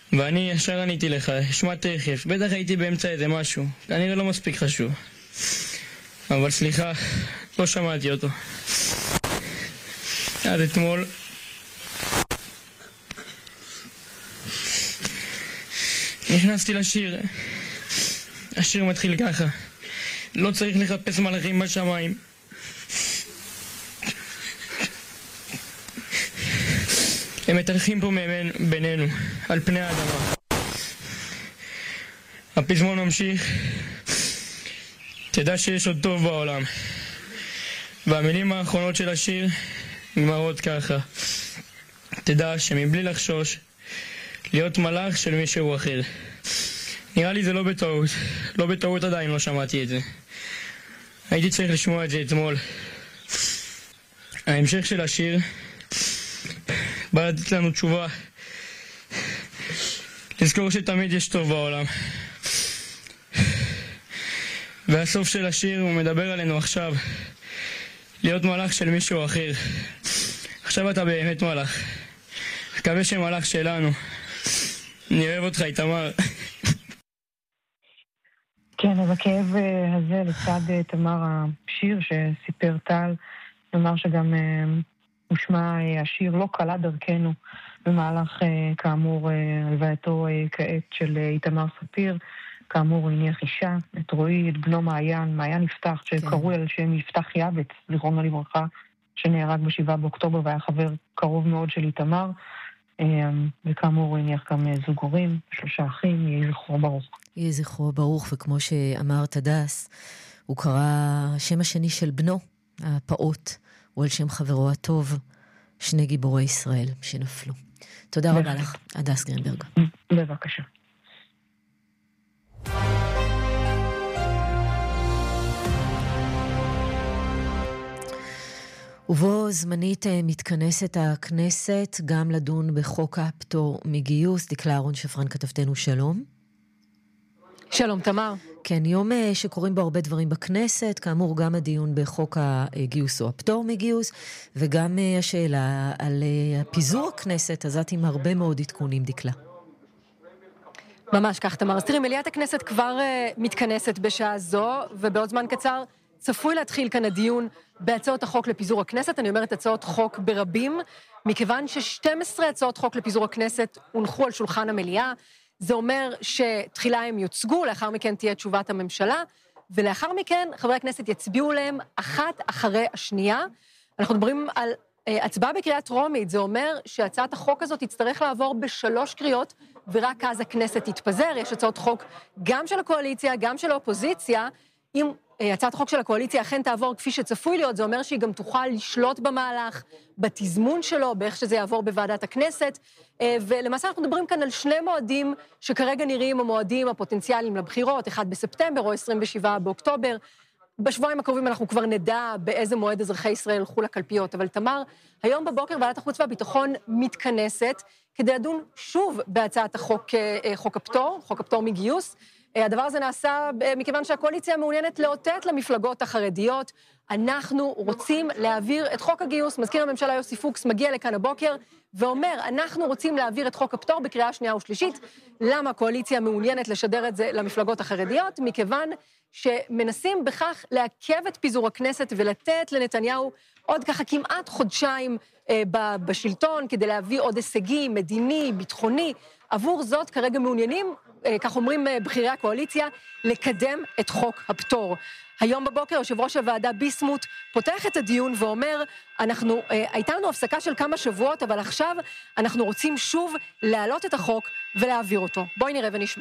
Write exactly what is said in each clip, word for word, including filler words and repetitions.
ואני ישר עניתי לך, שמע תכף, בטח הייתי באמצע איזה משהו, כנראה לא מספיק חשוב. אבל סליחה, לא שמעתי אותו. עד אתמול נכנסתי לשיר. השיר מתחיל ככה: לא צריך לחפש מלאכים בשמיים, הם מתהלכים פה בינינו על פני האדמה. הפזמון ממשיך: תדע שיש עוד טוב בעולם. והמילים האחרונות של השיר נגמרות ככה: תדע שמבלי לחשוש להיות מלאך של מישהו אחר. נראה לי זה לא בטעות, לא בטעות עדיין לא שמעתי את זה. הייתי צריך לשמוע את זה אתמול. ההמשך של השיר בא לתת לנו תשובה, לזכור שתמיד יש טוב בעולם. והסוף של השיר הוא מדבר עלינו עכשיו, להיות מלאך של מישהו אחר. עכשיו אתה באמת מלאך, מקווה שמלאך שלנו. אני אוהב אותך איתמר. כן, אז הכאב הזה לצד תמר השיר שסיפר טל, נאמר שגם מושמע השיר לא קלה דרכנו במהלך כאמור הלווייתו כעת של איתמר ספיר. כאמור הוא הניח אישה, את רועי, את בנו מעיין, מעיין יפתח, שקראו על שם יפתח יבץ, זיכרונו לברכה, שנהרג בשבעה באוקטובר והיה חבר קרוב מאוד של איתמר. וכאמור הוא הניח גם זוג הורים, שלושה אחים. יהי זכרו ברוך. יהי זכרו ברוך, וכמו שאמרת הדס, הוא קרא השם השני של בנו, הפעוט, הוא על שם חברו הטוב, שני גיבורי ישראל שנפלו. תודה רבה לך, הדס גרינברג. בבקשה. ובו זמנית מתכנסת הכנסת גם לדון בחוק הפטור מגיוס. דקלה אהרון שפרן כתבתנו, שלום. שלום תמר. כן, יום שקוראים בו הרבה דברים בכנסת, כאמור גם הדיון בחוק הגיוס או הפטור מגיוס, וגם השאלה על פיזור הכנסת, הזאת עם הרבה מאוד עדכונים. דקלה. ממש כך תמר. אז תראי, מליאת הכנסת כבר uh, מתכנסת בשעה זו, ובעוד זמן קצר צפוי להתחיל כאן הדיון בהצעות החוק לפיזור הכנסת. אני אומרת הצעות חוק ברבים, מכיוון ש-שתים עשרה הצעות חוק לפיזור הכנסת הונחו על שולחן המליאה. זה אומר שתחילה הם יוצגו, לאחר מכן תהיה תשובת הממשלה, ולאחר מכן חברי הכנסת יצביעו להם אחת אחרי השנייה. אנחנו מדברים על uh, הצבעה בקריאה טרומית, זה אומר שהצעת החוק הזאת תצטרך לעבור בשלוש קריאות, ורק אז הכנסת תתפזר. יש הצעות חוק גם של הקואליציה, גם של האופוזיציה. אם הצעת החוק של הקואליציה אכן תעבור כפי שצפוי להיות, זה אומר שהיא גם תוכל לשלוט במהלך, בתזמון שלו, באיך שזה יעבור בוועדת הכנסת, ולמעשה אנחנו מדברים כאן על שני מועדים שכרגע נראים המועדים הפוטנציאליים לבחירות, אחד בספטמבר או עשרים ושבעה באוקטובר. בשבועיים הקרובים אנחנו כבר נדע באיזה מועד אזרחי ישראל הלכו לקלפיות, אבל תמר, היום בבוקר ועדת החוץ והביטחון מתכנסת כדי לדון שוב בהצעת החוק, חוק הפטור, חוק הפטור מגיוס. הדבר הזה נעשה מכיוון שהקואליציה מעוניינת לאותת למפלגות החרדיות, אנחנו רוצים להעביר את חוק הגיוס. מזכיר הממשלה יוסי פוקס מגיע לכאן הבוקר ואומר, אנחנו רוצים להעביר את חוק הפטור בקריאה שנייה ושלישית. למה הקואליציה מעוניינת לשדר את זה למפלגות החרדיות? מכיוון שמנסים בכך לעכב את פיזור הכנסת ולתת לנתניהו עוד ככה כמעט חודשיים אה, בשלטון, כדי להביא עוד הישגים, מדיני, ביטחוני. עבור זאת כרגע מעוניינים, אה, כך אומרים אה, בחירי הקואליציה, לקדם את חוק הפטור. היום בבוקר יושב ראש הוועדה ביסמוט פותח את הדיון ואומר, אנחנו, אה, הייתה לנו הפסקה של כמה שבועות, אבל עכשיו אנחנו רוצים שוב להעלות את החוק ולהעביר אותו. בואי נראה ונשמע.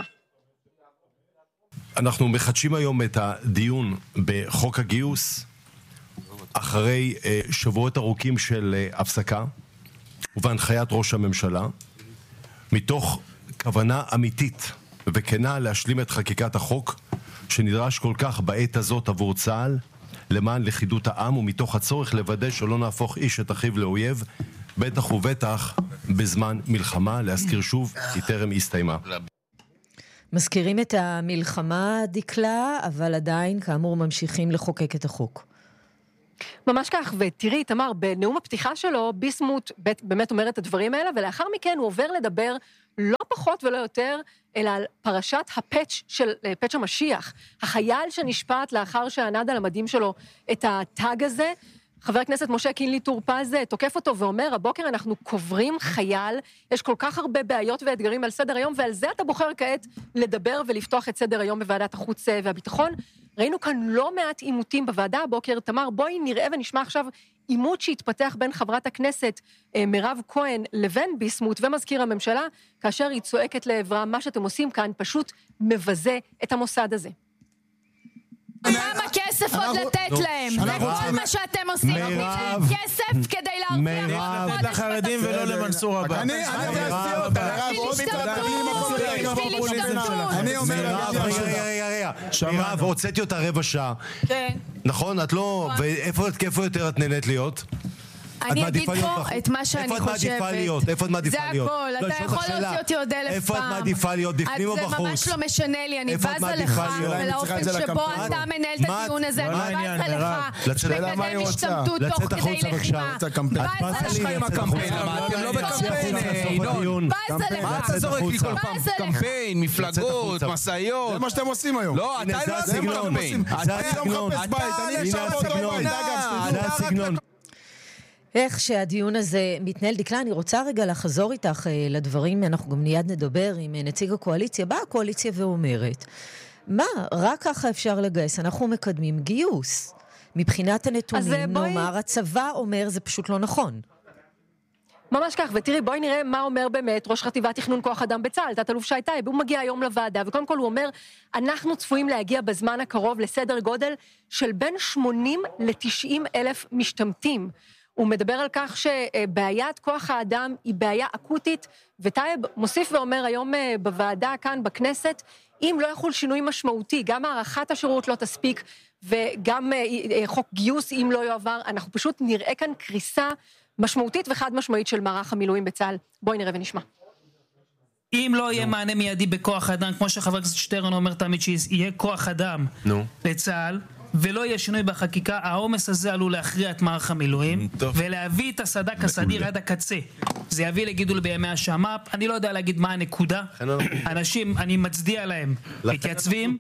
אנחנו מחדשים היום את הדיון בחוק הגיוס, אחרי uh, שבועות ארוכים של uh, הפסקה, ובהנחיית ראש הממשלה, מתוך כוונה אמיתית וכנה להשלים את חקיקת החוק, שנדרש כל כך בעת הזאת עבור צה"ל, למען לכידות העם, ומתוך הצורך לוודא שלא נהפוך איש את אחיו לאויב, בטח ובטח בזמן מלחמה. להזכיר שוב, היא טרם הסתיימה. מזכירים את המלחמה, דקלה, אבל עדיין כאמור ממשיכים לחוקק את החוק. ממש כך, ותראי תמר, בנאום הפתיחה שלו ביסמוט באמת אומר את הדברים האלה, ולאחר מכן הוא עובר לדבר לא פחות פחות ולא יותר, אלא על פרשת הפאץ' של פאץ' המשיח. החייל שנשפט לאחר שענד על המדים שלו את הטאג הזה, חבר הכנסת משה קינלי טור פז תוקף אותו ואומר, הבוקר אנחנו קוברים חייל, יש כל כך הרבה בעיות ואתגרים על סדר היום, ועל זה אתה בוחר כעת לדבר ולפתוח את סדר היום בוועדת החוץ והביטחון. ראינו כאן לא מעט עימותים בוועדה הבוקר. תמר, בואי נראה ונשמע עכשיו עימות שהתפתח בין חברת הכנסת מירב כהן לבין ביסמוט ומזכיר הממשלה, כאשר היא צועקת לעברה, מה שאתם עושים כאן פשוט מבזה את המוסד הזה. כמה כסף עוד לתת להם? זה כל מה שאתם עושים. כסף כדי להרוויח לחרדים ולא למנסור עבאס. אני מירב, הוצאתי אותה רבע שעה. נכון? את לא... ואיפה יותר את נהנית להיות? אני אגיד פה את מה שאני חושבת. איפה את מעדיפה להיות? איפה את מעדיפה להיות? זה הכל, אתה יכול להוציא אותי עוד אלף פעם. איפה את מעדיפה להיות? בפנים או בחוץ? זה ממש לא משנה לי, אני בזה לך, ולאופן שבו אתה מנהל את הדיון הזה, אני בזה לך, מקדם השתמטות תוך כדי לחימה. מה יש לך עם הקמפיין? אתם לא בקמפיין, בזה לך. מה אתה זורק לי כל פעם? קמפיין, מפלגות, מסעיות. זה מה שאתם עושים היום. לא, אתה לא עושים קמפיין. אני לא מחפש בית, אני אשאר אותו בית. זה הסגנון. איך שהדיון הזה מתנהל. דקלה, אני רוצה רגע לחזור איתך לדברים, אנחנו גם מיד נדבר עם נציג הקואליציה. באה הקואליציה ואומרת, מה, רק ככה אפשר לגייס, אנחנו מקדמים גיוס. מבחינת הנתונים, בואי... נאמר, הצבא אומר, זה פשוט לא נכון. ממש כך, ותראי, בואי נראה מה אומר באמת ראש חטיבת תכנון כוח אדם בצה"ל, תת-אלוף שי טייב. הוא מגיע היום לוועדה, וקודם כל הוא אומר, אנחנו צפויים להגיע בזמן הקרוב לסדר גודל של בין שמונים לתשעים אלף משתמטים. הוא מדבר על כך שבעיית כוח האדם היא בעיה אקוטית, וטייב מוסיף ואומר היום בוועדה כאן בכנסת, אם לא יחול שינוי משמעותי, גם הערכת השירות לא תספיק, וגם חוק גיוס אם לא יועבר, אנחנו פשוט נראה כאן קריסה משמעותית וחד משמעית של מערך המילואים בצה"ל. בואי נראה ונשמע. אם לא יהיה מענה מיידי בכוח אדם, כמו שחבר הכנסת שטרן אומר תמיד שיהיה כוח אדם לצה"ל, ולא יהיה שינוי בחקיקה, העומס הזה עלול להכריע את מערך המילואים, ולהביא את הסד"כ הסדיר עד הקצה. זה יביא לגידול בימי השמ"פ, אני לא יודע להגיד מה הנקודה. אנשים, אני מצדיע להם, מתייצבים.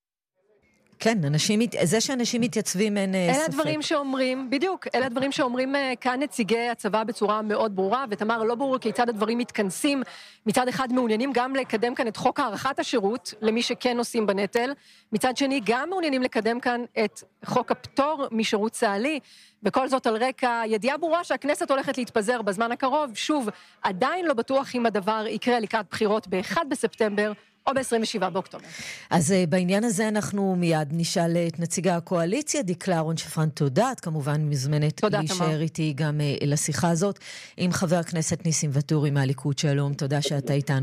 כן, אנשים, זה שאנשים מתייצבים אין ספק. אלה הדברים שאומרים, בדיוק, אלה הדברים שאומרים כאן נציגי הצבא בצורה מאוד ברורה, ותמר, לא ברור כיצד הדברים מתכנסים, מצד אחד מעוניינים גם לקדם כאן את חוק הערכת השירות, למי שכן נושאים בנטל, מצד שני גם מעוניינים לקדם כאן את חוק הפטור משירות צה"לי, וכל זאת על רקע ידיעה ברורה שהכנסת הולכת להתפזר בזמן הקרוב, שוב, עדיין לא בטוח אם הדבר יקרה לקראת בחירות ב-אחד בספטמבר, או ב-עשרים ושבעה באוקטובר. אז בעניין הזה אנחנו מיד נשאל את נציגה הקואליציה, דקלה אהרון שפרן, תודה, את כמובן מזמנת להישאר איתי גם לשיחה הזאת, עם חבר הכנסת ניסים ואטורי מהליכוד, שלום, תודה שאתה איתנו.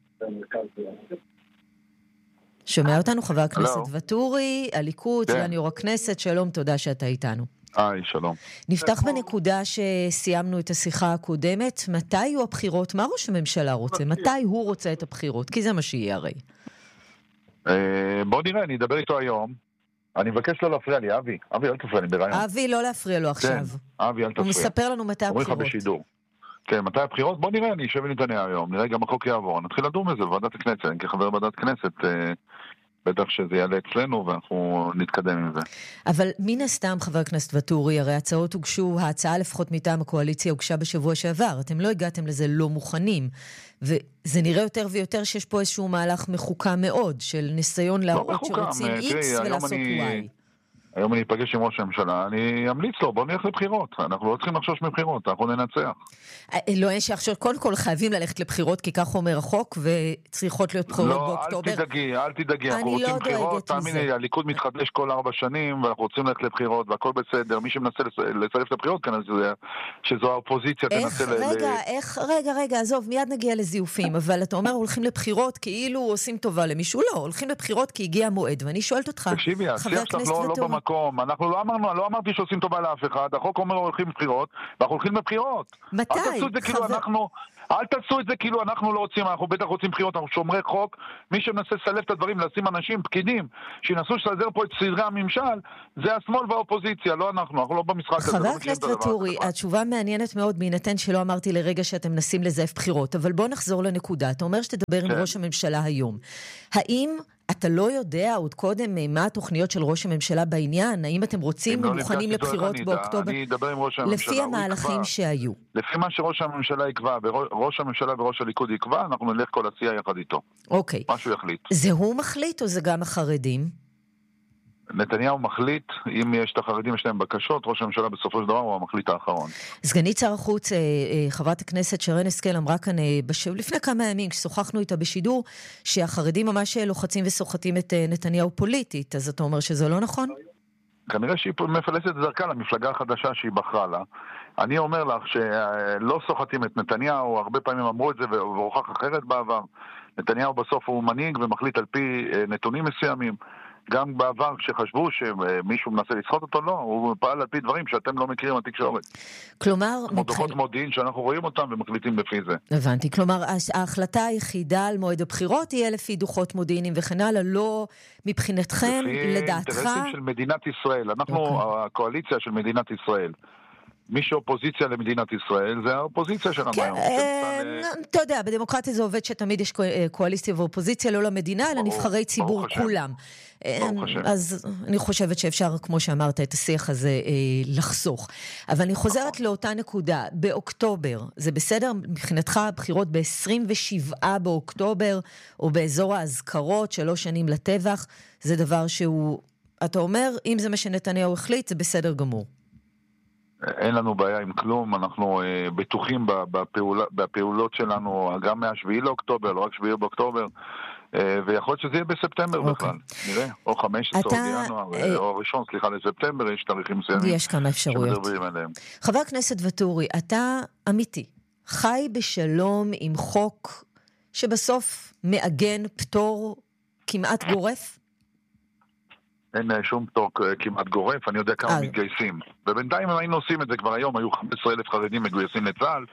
שומע אותנו חבר הכנסת ואטורי, הליכוד, סגן יו"ר הכנסת, שלום, תודה שאתה איתנו. היי, שלום. נפתח בנקודה שסיימנו את השיחה הקודמת, מתי יהיו הבחירות? מה ראש הממשלה רוצה? מתי הוא רוצה את הבחירות? כי זה מה שיהיה הרי. בוא נראה, אני אדבר איתו היום. אני מבקש לא להפריע לי, אבי. אבי, אל תפריע לי ברעיון. אבי, לא להפריע לו עכשיו. אבי, אל תפריע. הוא מספר לנו מתי הבחירות. אומרים לך בשידור. כן, מתי הבחירות? בוא נראה, אני אשב ונתענה היום. נראה גם החוק יעבור. נתחיל לדון בזה בוועדת הכנסת. אני כחבר בוועדת כנסת בטח שזה יעלה אצלנו, ואנחנו נתקדם עם זה. אבל מן הסתם, חבר הכנסת ואטורי, הרי הצעות הוגשו, ההצעה לפחות מטעם הקואליציה הוגשה בשבוע שעבר. אתם לא הגעתם לזה לא מוכנים. וזה נראה יותר ויותר שיש פה איזשהו מהלך מחוקה מאוד, של ניסיון להראות שרוצים X ולעשות Y. היום אני אפגש עם ראש הממשלה, אני אמליץ לו, בוא נלך לבחירות. אנחנו לא צריכים לחשוש מבחירות, אנחנו ננצח. לא, אין שיחשוש, קודם כל חייבים ללכת לבחירות, כי כך אומר החוק, וצריכות להיות בחירות באוקטובר. לא, אל תדאגי, אל תדאגי, אנחנו רוצים בחירות, תאמיני, הליכוד מתחדש כל ארבע שנים, ואנחנו רוצים ללכת לבחירות, והכל בסדר. מי שמנסה לצרף לבחירות, כאן שזו האופוזיציה תנסה ל... רגע, איך, רגע, רגע, עזוב, מיד נגיע לזיופים, אבל אתה אומר, הולכים לבחירות כאילו עושים טובה למישהו, לא, הולכים לבחירות כי הגיע המועד, ואני שואלת אותך, חבר הכנסת ואטורי, מקום. אנחנו לא אמרנו, לא אמרתי שעושים טובה לאף אחד. החוק אומר הולכים לבחירות, ואנחנו הולכים לבחירות. מתי? אל תעשו את זה כאילו אנחנו... אל תעשו את זה כאילו אנחנו לא רוצים, אנחנו בטח רוצים בחירות, אנחנו שומרי חוק. מי שמנסה לסלף את הדברים, לשים אנשים, פקידים, שינסו לסדר פה את סדרי הממשל, זה השמאל והאופוזיציה, לא אנחנו, אנחנו לא במשחק הזה. חבר הכנסת וטורי, התשובה מעניינת מאוד, בהינתן שלא אמרתי לרגע שאתם מנסים לזייף בחירות, אבל בוא נחזור לנקודה. אתה אומר שתדבר עם ראש הממשלה היום. האם אתה לא יודע עוד קודם מה התוכניות של ראש הממשלה בעניין? האם אתם רוצים ומוכנים לבחירות באוקטובר? אני אדבר עם ראש הממשלה. לפי המהלכים שהיו. לפי מה שראש הממשלה יקבע, וראש הממשלה וראש הליכוד יקבע, אנחנו נלך כל הסיעה יחד איתו. אוקיי. מה שהוא יחליט. זה הוא מחליט או זה גם החרדים? נתניהו מחליט, אם יש את החרדים יש להם בקשות, ראש הממשלה בסופו של דבר הוא המחליט האחרון. סגנית שר החוץ, חברת הכנסת שרן השכל אמרה כאן לפני כמה ימים, כששוחחנו איתה בשידור, שהחרדים ממש לוחצים וסוחטים את נתניהו פוליטית, אז אתה אומר שזה לא נכון? כנראה שהיא מפלסת את דרכה למפלגה החדשה שהיא בחרה לה. אני אומר לך שלא סוחטים את נתניהו, הרבה פעמים אמרו את זה והוכח אחרת בעבר. נתניהו בסוף הוא מנהיג ומחליט על פי נתונים מסוימים. גם בעבר כשחשבו שמישהו מנסה לסחוט אותו, לא, הוא פעל על פי דברים שאתם לא מכירים בתקשורת. כלומר... כמו דוחות מודיעין שאנחנו רואים אותם ומחליטים לפי זה. הבנתי, כלומר ההחלטה היחידה על מועד הבחירות תהיה לפי דוחות מודיעיניים וכן הלאה, לא מבחינתכם, לדעתך... לפי אינטרסים של מדינת ישראל, אנחנו הקואליציה של מדינת ישראל. מי שאופוזיציה למדינת ישראל, זה האופוזיציה שלנו היום. אתה יודע, בדמוקרטיה זה עובד שתמיד יש קואליציה ואופוזיציה, לא למדינה, אלא נבחרי ציבור כולם. אז אני חושבת שאפשר, כמו שאמרת, את השיח הזה לחסוך. אבל אני חוזרת לאותה נקודה. באוקטובר, זה בסדר מבחינתך בחירות ב-עשרים ושבעה באוקטובר, או באזור ההזכרות, שלוש שנים לטבח, זה דבר שהוא, אתה אומר, אם זה מה שנתניהו החליט, זה בסדר גמור. אין לנו בעיה עם כלום, אנחנו uh, בטוחים בפעול, בפעולות שלנו, גם מהשביעי לאוקטובר, לא רק שביעי באוקטובר, uh, ויכול להיות שזה יהיה בספטמבר okay. בכלל, נראה, או חמש עשרה אתה... או ינואר, uh... או ראשון, סליחה, לספטמבר, יש תאריכים מסוימים. יש כמה אפשרויות. חבר הכנסת וטורי, אתה אמיתי, חי בשלום עם חוק שבסוף מעגן פטור כמעט גורף? אין שום פטור כמעט גורף, אני יודע כמה מתגייסים. ובינתיים אם היינו עושים את זה כבר היום, היו חמישה עשר אלף חרדים מגויסים לצה"ל,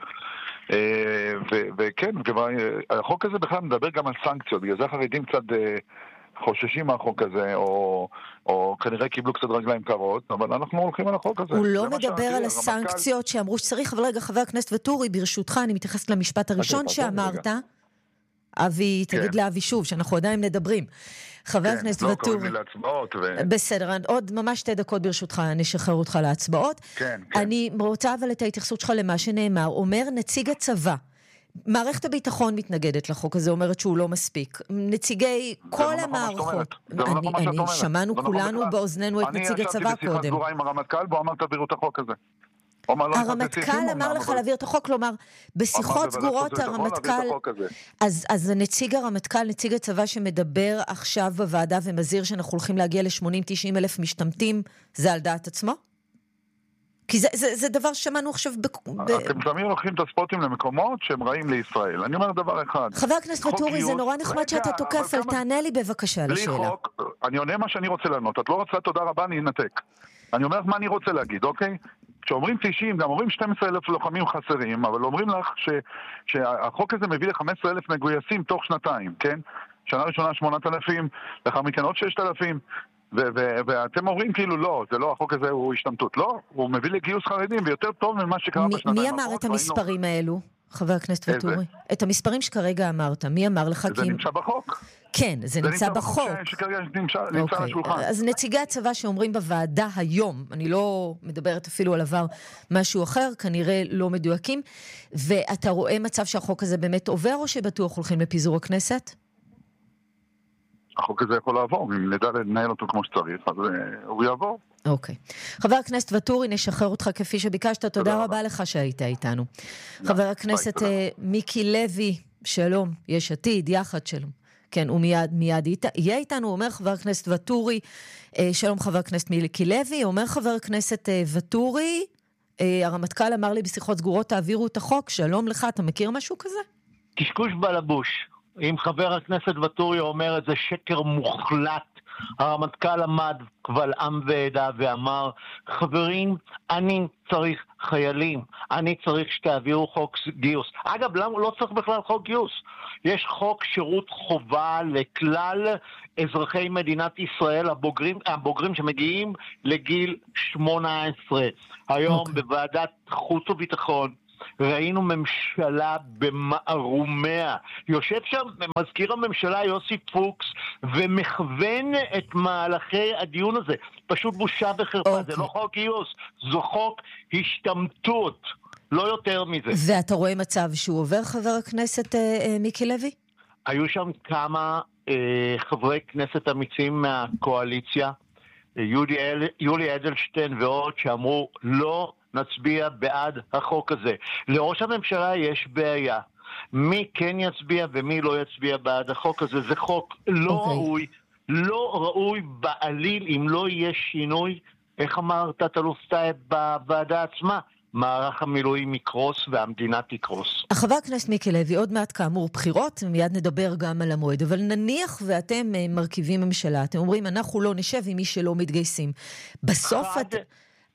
וכן, החוק הזה בכלל מדבר גם על סנקציות, בגלל זה החרדים קצת חוששים מהחוק הזה, או כנראה קיבלו קצת רגליים קרות, אבל אנחנו הולכים על החוק הזה. הוא לא מדבר על הסנקציות שאמרו שצריך, אבל רגע, חבר הכנסת וטורי, ברשותך, אני מתייחסת למשפט הראשון שאמרת, אבי, תגיד לאבי שוב, שאנחנו עדיין מדברים. חבר הכנסת וטורי. כן, לא קוראים לי להצבעות. בסדר, עוד ממש שתי דקות ברשותך, אני אשחרר אותך להצבעות. כן, כן. אני רוצה אבל את ההתייחסות שלך למה שנאמר. אומר נציג הצבא, מערכת הביטחון מתנגדת לחוק הזה, אומרת שהוא לא מספיק. נציגי כל המערכות. שמענו כולנו באוזנינו את נציג הצבא קודם. אני ישבתי בשיחת סגורה עם הרמטכ"ל, בו אמרת תביאו את החוק הזה. הרמטכ"ל אמר לך להעביר את החוק, כלומר, בשיחות סגורות הרמטכ"ל, אז נציג הרמטכ"ל, נציג הצבא שמדבר עכשיו בוועדה ומזהיר שאנחנו הולכים להגיע ל-שמונים תשעים אלף משתמטים, זה על דעת עצמו? כי זה דבר ששמענו עכשיו... אתם תמיד לוקחים את הספוטים למקומות שהם רעים לישראל. אני אומר דבר אחד. חבר הכנסת וטורי, זה נורא נחמד שאתה תוקף, אבל תענה לי בבקשה לשאלה. אני עונה מה שאני רוצה לענות. את לא רוצה תודה רבה, אני אנתק. אני אומר מה אני רוצה להגיד, אוקיי? כשאומרים תשעים, גם אומרים שנים עשר אלף לוחמים חסרים, אבל אומרים לך ש, שהחוק הזה מביא ל-חמישה עשר אלף מגויסים תוך שנתיים, כן? שנה ראשונה שמונת אלפים, לאחר מכן עוד ששת אלפים, ו- ו- ואתם אומרים כאילו לא, זה לא, החוק הזה הוא השתמטות, לא, הוא מביא לגיוס חרדים, ויותר טוב ממה שקרה בשנתיים. מי אמר את המספרים האלו, חבר הכנסת וטורי? את המספרים שכרגע אמרת, מי אמר לך? זה נמצא בחוק. כן, זה נמצא בחוק. שכרגע נמצא על השולחן. אז נציגי הצבא שאומרים בוועדה היום, אני לא מדברת אפילו על עבר משהו אחר, כנראה לא מדויקים, ואתה רואה מצב שהחוק הזה באמת עובר, או שבטוח הולכים לפיזור הכנסת? החוק הזה יכול לעבור, אם נדע לנהל אותו כמו שצריך, אז הוא יעבור. אוקיי. חבר הכנסת וטורי, נשחרר אותך כפי שביקשת, תודה רבה לך שהיית איתנו. חבר הכנסת מיקי לוי, שלום, יש עתיד, יחד שלום. כן, הוא מיד, מיד יהיה איתנו, אומר חבר הכנסת וטורי, שלום חבר הכנסת מיקי לוי, אומר חבר הכנסת וטורי, הרמטכ"ל אמר לי בשיחות סגורות, תעבירו את החוק, שלום לך, אתה מכיר משהו כזה? קשקוש בלבוש. אם חבר הכנסת וטורי אומר את זה שקר מוחלט. הרמטכ"ל עמד קבל עם ועדה ואמר, חברים, אני צריך חיילים, אני צריך שתעבירו חוק גיוס. אגב, למה לא צריך בכלל חוק גיוס? יש חוק שירות חובה לכלל אזרחי מדינת ישראל, הבוגרים, הבוגרים שמגיעים לגיל שמונה עשרה. היום okay. בוועדת חוץ וביטחון, ראינו ממשלה במערומיה. יושב שם מזכיר הממשלה יוסי פוקס ומכוון את מהלכי הדיון הזה. פשוט בושה וחרפה. Okay. זה לא חוק גיוס, זו חוק השתמטות. לא יותר מזה. ואתה רואה מצב שהוא עובר, חבר הכנסת אה, אה, מיקי לוי? היו שם כמה אה, חברי כנסת אמיצים מהקואליציה, יולי, יולי אדלשטיין ועוד, שאמרו לא נצביע בעד החוק הזה. לראש הממשלה יש בעיה. מי כן יצביע ומי לא יצביע בעד החוק הזה. זה חוק לא okay. ראוי, לא ראוי בעליל אם לא יהיה שינוי, איך אמר תת-אלוף טייב בוועדה עצמה, מערך המילואים יקרוס והמדינה תקרוס. חבר הכנסת מיקי לוי, עוד מעט כאמור בחירות, מיד נדבר גם על המועד, אבל נניח ואתם מרכיבים ממשלה, אתם אומרים אנחנו לא נשב עם מי שלא מתגייסים. בסוף חד את...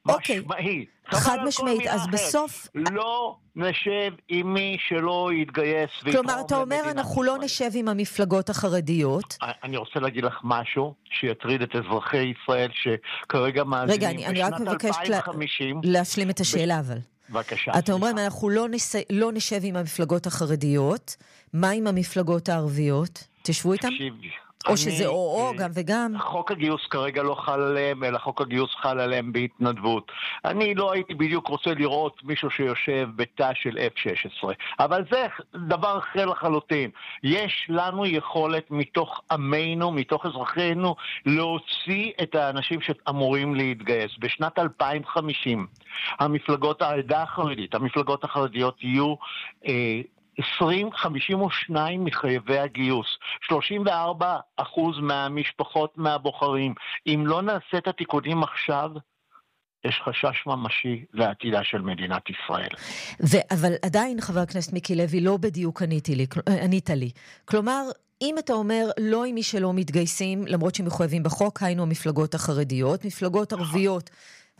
משמעית. חד משמעית, אז בסוף... לא נשב עם מי שלא יתגייס. כלומר, אתה אומר אנחנו לא נשב עם המפלגות החרדיות. אני רוצה להגיד לך משהו שיטריד את אזרחי ישראל שכרגע מאזינים. רגע, אני רק מבקשת להשלים את השאלה אבל. בבקשה. אתה אומר אנחנו לא נשב עם המפלגות החרדיות, מה עם המפלגות הערביות? תשבו איתם? או שזה או-או, גם וגם. חוק הגיוס כרגע לא חל עליהם, אלא חוק הגיוס חל עליהם בהתנדבות. אני לא הייתי בדיוק רוצה לראות מישהו שיושב בתא של אף שש עשרה. אבל זה דבר אחר לחלוטין. יש לנו יכולת מתוך עמנו, מתוך אזרחינו, להוציא את האנשים שאמורים להתגייס. בשנת אלפיים וחמישים, המפלגות, העדה החרדית, המפלגות החרדיות יהיו... אה, עשרים חמישים ושתיים מחייבי הגיוס, שלושים וארבעה אחוז מהמשפחות מהבוחרים. אם לא נעשה את התיקונים עכשיו, יש חשש ממשי לעתידה של מדינת ישראל. ו- אבל עדיין, חבר הכנסת מיקי לוי, לא בדיוק ענית לי, ענית לי. כלומר, אם אתה אומר לא עם מי שלא מתגייסים, למרות שמחויבים בחוק, היינו המפלגות החרדיות, מפלגות ערביות,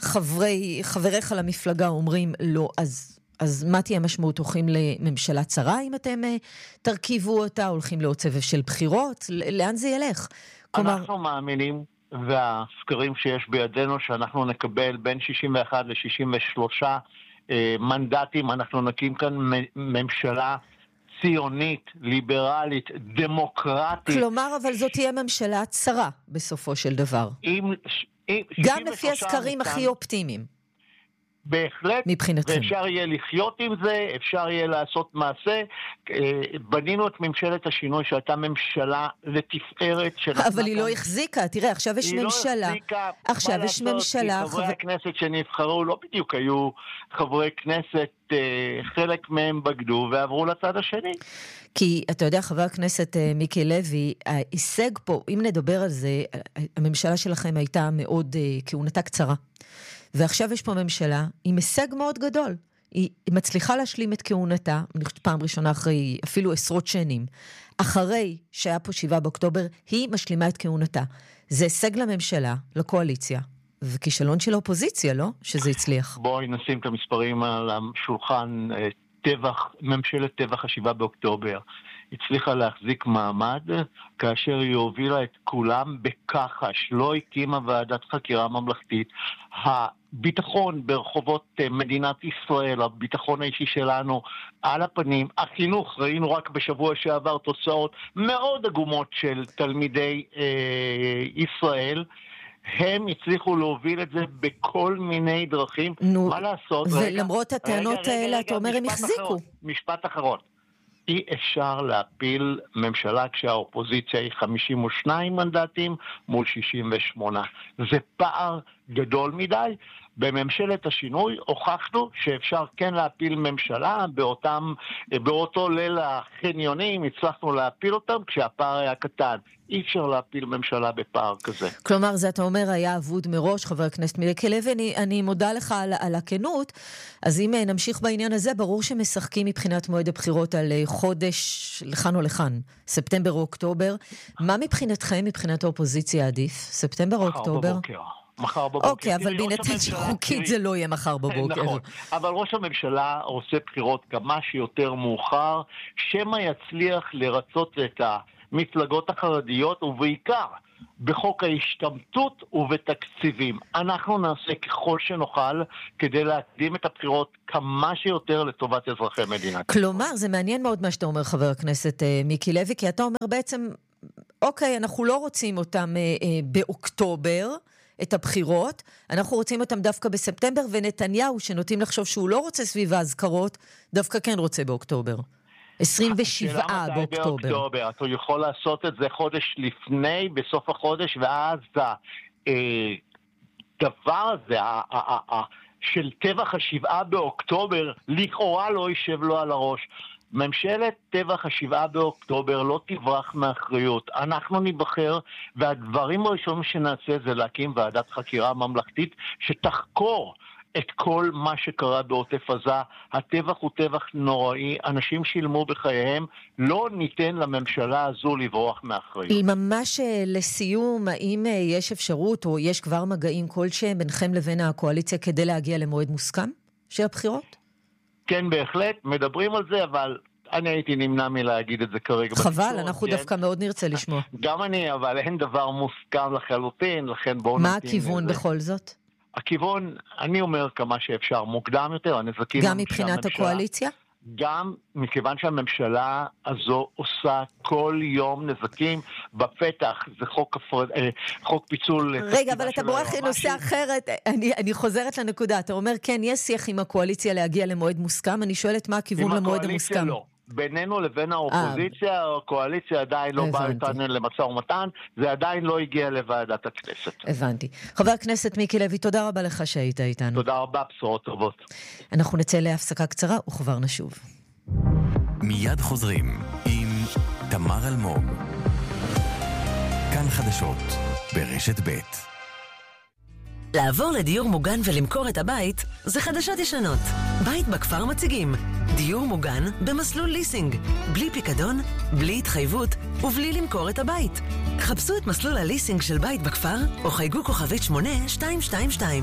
חברי, חבריך למפלגה אומרים לא, אז... אז מה תהיה המשמעות? הולכים לממשלה צרה אם אתם תרכיבו אותה? הולכים לעוד סבב של בחירות? לאן זה ילך? אנחנו מאמינים, והסקרים שיש בידינו, שאנחנו נקבל בין שישים ואחת ל-שישים ושלושה מנדטים. אנחנו נקים כאן ממשלה ציונית, ליברלית, דמוקרטית. כלומר, אבל זאת תהיה ממשלה צרה בסופו של דבר. גם לפי הסקרים הכי אופטימיים. בהחלט, ואפשר יהיה לחיות עם זה, אפשר יהיה לעשות מעשה. בנינו את ממשלת השינוי שהייתה ממשלה לתפארת. אבל היא לא החזיקה, תראה, עכשיו יש ממשלה. היא לא החזיקה, עכשיו יש ממשלה. חברי הכנסת שנבחרו לא בדיוק היו חברי כנסת, חלק מהם בגדו ועברו לצד השני. כי אתה יודע, חבר הכנסת מיקי לוי, ההישג פה, אם נדבר על זה, הממשלה שלכם הייתה מאוד כהונתה קצרה. ועכשיו יש פה ממשלה עם הישג מאוד גדול. היא מצליחה להשלים את כהונתה, פעם ראשונה אחרי אפילו עשרות שנים. אחרי שהיה פה שבעה באוקטובר, היא משלימה את כהונתה. זה הישג לממשלה, לקואליציה, וכישלון של האופוזיציה, לא? שזה הצליח. בואי נשים את המספרים על השולחן. טבח, ממשלת טבח השבעה באוקטובר הצליחה להחזיק מעמד כאשר היא הובילה את כולם בכחש, לא הקימה ועדת חקירה ממלכתית. הביטחון ברחובות מדינת ישראל, הביטחון האישי שלנו על הפנים. החינוך, ראינו רק בשבוע שעבר תוצאות מאוד עגומות של תלמידי אה, ישראל. הם הצליחו להוביל את זה בכל מיני דרכים. נו, מה לעשות? ולמרות הטענות האלה, אתה אומר, הם החזיקו. משפט אחרון. אי אפשר להפיל ממשלה כשהאופוזיציה היא חמישים ושניים מנדטים מול שישים ושמונה. זה פער גדול מדי. בממשלת השינוי הוכחנו שאפשר כן להפיל ממשלה, באותם, באותו ליל החניונים הצלחנו להפיל אותם כשהפער היה קטן. אי אפשר להפיל ממשלה בפער כזה. כלומר, זה אתה אומר היה אבוד מראש, חבר הכנסת מיקי לוי, אני, אני מודה לך על, על הכנות, אז אם נמשיך בעניין הזה, ברור שמשחקים מבחינת מועד הבחירות על חודש לכאן או לכאן, ספטמבר או אוקטובר. מה מבחינתכם, מבחינת האופוזיציה עדיף? ספטמבר או אוקטובר? בבוקר. מחר בבוקר. אוקיי, אבל בהינתן שחוקית זה לא יהיה מחר בבוקר. נכון, אבל ראש הממשלה עושה בחירות כמה שיותר מאוחר, שמא יצליח לרצות את המפלגות החרדיות, ובעיקר בחוק ההשתמטות ובתקציבים. אנחנו נעשה ככל שנוכל כדי להקדים את הבחירות כמה שיותר לטובת אזרחי מדינת. כלומר, זה מעניין מאוד מה שאתה אומר, חבר הכנסת מיקי לוי, כי אתה אומר בעצם, אוקיי, אנחנו לא רוצים אותם באוקטובר, את הבחירות, אנחנו רוצים אותם דווקא בספטמבר, ונתניהו, שנוטים לחשוב שהוא לא רוצה סביב ההזכרות, דווקא כן רוצה באוקטובר. עשרים ושבעה באוקטובר. באוקטובר. אתה יכול לעשות את זה חודש לפני, בסוף החודש, ואז הדבר הזה, של טבח השבעה באוקטובר, לכאורה לא יישב לו על הראש. ממשלת טבח השבעה באוקטובר לא תברח מאחריות. אנחנו נבחר, והדברים הראשונים שנעשה זה להקים ועדת חקירה ממלכתית שתחקור את כל מה שקרה בעוטף עזה. הטבח הוא טבח נוראי, אנשים שילמו בחייהם, לא ניתן לממשלה הזו לברוח מאחריות. ממש לסיום, האם יש אפשרות או יש כבר מגעים כלשהם ביניכם לבין הקואליציה כדי להגיע למועד מוסכם של הבחירות? כן, בהחלט, מדברים על זה, אבל אני הייתי נמנע מלהגיד את זה כרגע. חבל, אנחנו דווקא מאוד נרצה לשמוע. גם אני, אבל אין דבר מוסכם לחלוטין, לכן בואו נתאים. מה הכיוון בכל זאת? הכיוון, אני אומר כמה שאפשר, מוקדם יותר, הנזקים... גם מבחינת הקואליציה? גם מכיוון שהממשלה הזו עושה כל יום נזקים בפתח, זה חוק, הפרד... חוק פיצול... רגע, אבל אתה בורח לנושא אחרת, אני, אני חוזרת לנקודה, אתה אומר, כן, יש שיח עם הקואליציה להגיע למועד מוסכם, אני שואלת מה הכיוון למועד המוסכם. לא. בינינו לבין האופוזיציה, הקואליציה עדיין לא באה איתנו למשא ומתן, זה עדיין לא הגיע לוועדת הכנסת. הבנתי. חבר הכנסת מיקי לוי, תודה רבה לך שהיית איתנו. תודה רבה, בשורות טובות. אנחנו נצא להפסקה קצרה וכבר נשוב. מיד חוזרים עם תמר אלמוג. כאן חדשות ברשת ב'. לעבור לדיור מוגן ולמכור את הבית זה חדשות ישנות. בית בכפר מציגים דיור מוגן במסלול ליסינג, בלי פיקדון, בלי התחייבות ובלי למכור את הבית. חפשו את מסלול הליסינג של בית בכפר או חייגו כוכבית שמונה שתיים שתיים שתיים.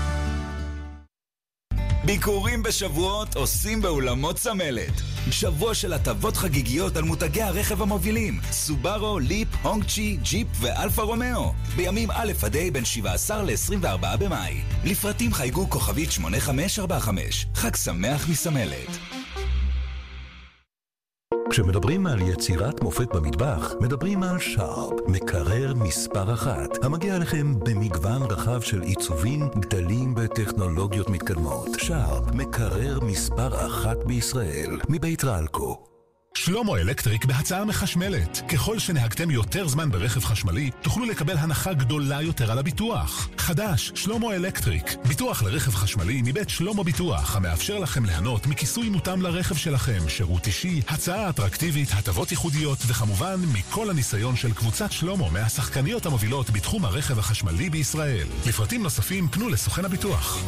ביקורים בשבועות עושים באולמות סמלת. שבוע של הטבות חגיגיות על מותגי הרכב המובילים סובארו, ליפ, הונגצ'י, ג'יפ ואלפה רומאו בימים א' עד ה' בין שבעה עשר ל-עשרים וארבעה במאי. לפרטים חייגו כוכבית שמונה חמש ארבע חמש. חג שמח מסמלת. כשמדברים על יצירת מופת במטבח, מדברים על שרפ, מקרר מספר אחת, המגיע לכם במגוון רחב של עיצובים, גדלים וטכנולוגיות מתקדמות. שרפ, מקרר מספר אחת בישראל, מבית רלקו. שלמה אלקטריק בהצעה מחשמלת. ככל שנהגתם יותר זמן ברכב חשמלי, תוכלו לקבל הנחה גדולה יותר על הביטוח. חדש, שלמה אלקטריק. ביטוח לרכב חשמלי מבית שלמה ביטוח, המאפשר לכם ליהנות מכיסוי מותאם לרכב שלכם, שירות אישי, הצעה אטרקטיבית, הטבות ייחודיות, וכמובן מכל הניסיון של קבוצת שלמה מהשחקניות המובילות בתחום הרכב החשמלי בישראל. לפרטים נוספים פנו לסוכן הביטוח.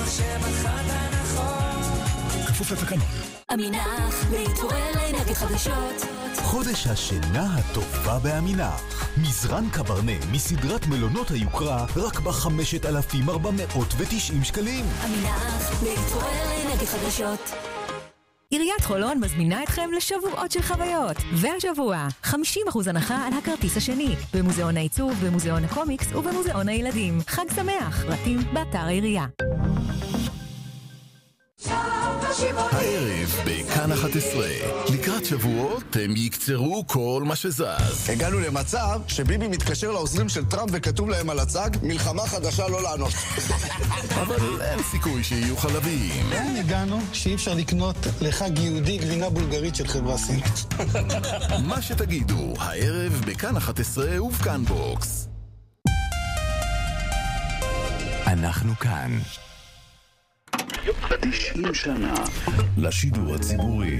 כפוף לתקנון. אמינח, להתעורר לאנרגיות חדשות. חודש השינה הטובה באמינח. מזרן קברנה מסדרת מלונות היוקרה רק ב-חמשת אלפים ארבע מאות ותשעים שקלים. אמינח, להתעורר לאנרגיות חדשות. עיריית חולון מזמינה אתכם לשבועות של חוויות. והשבוע, חמישים אחוז הנחה על הכרטיס השני. במוזיאון העיצוב, במוזיאון הקומיקס ובמוזיאון הילדים. חג שמח, פרטים באתר העירייה. הערב בכאן אחת עשרה, לקראת שבועות הם יקצרו כל מה שזז. הגענו למצב שביבי מתקשר לעוזרים של טראמפ וכתוב להם על הצג מלחמה חדשה לא לענות. אבל אין סיכוי שיהיו חלבים. לאן הגענו שאי אפשר לקנות לחג יהודי גבינה בולגרית של חברה סינית? מה שתגידו, הערב בכאן אחת עשרה ובכאן בוקס. אנחנו כאן. תשעים שנה לשידור הציבורי.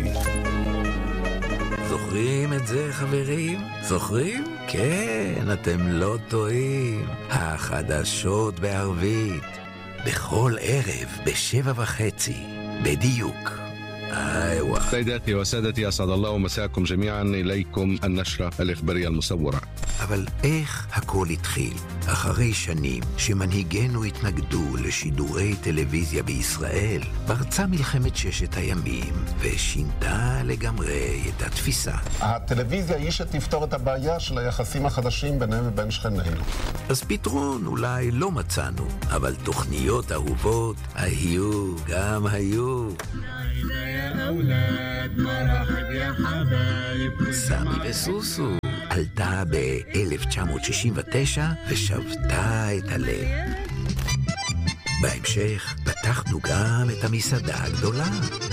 זוכרים את זה, חברים? זוכרים? כן, אתם לא טועים. החדשות בערבית. בכל ערב, בשבע וחצי. בדיוק. أيوة. سيداتي وسادتي أسعد الله ومساءكم جميعا إليكم النشرة الإخبارية المصورة. אבל איך הכל התחיל? אחרי שנים שמנהיגינו התנגדו לשידורי טלוויזיה בישראל, פרצה מלחמת ששת הימים ושינתה לגמרי את התפיסה. הטלוויזיה היא שתפתור את הבעיה של היחסים החדשים ביניהם ובין שכנינו. אז פתרון אולי לא מצאנו, אבל תוכניות אהובות היו גם היו. סמי וסוסו עלתה ב-אלף תשע מאות שישים ותשע ושבתה את הלב. בהמשך פתחנו גם את המסעדה הגדולה.